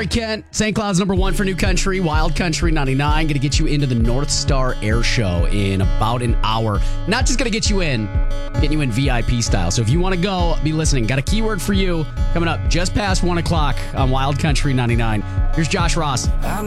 Corey Kent, St. Cloud's #1 for New Country, Wild Country 99. Going to get you into the North Star Air Show in about an hour. Not just going to get you in, getting you in VIP style. So if you want to go, be listening. Got a keyword for you coming up just past 1 o'clock on Wild Country 99. Here's Josh Ross.